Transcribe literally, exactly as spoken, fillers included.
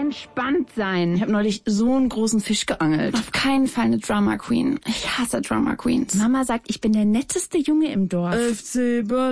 entspannt sein. Ich habe neulich so einen großen Fisch geangelt. Auf keinen Fall eine Drama Queen. Ich hasse Drama Queens. Mama sagt, ich bin der netteste Junge im Dorf. F C Bayern.